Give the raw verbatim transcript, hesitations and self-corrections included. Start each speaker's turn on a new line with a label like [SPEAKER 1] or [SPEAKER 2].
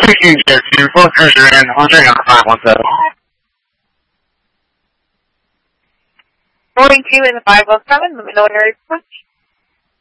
[SPEAKER 1] Speaking to you, full cruiser in, Andre on five one seven.
[SPEAKER 2] Boarding two in the five one seven, let me know when you're ready for lunch.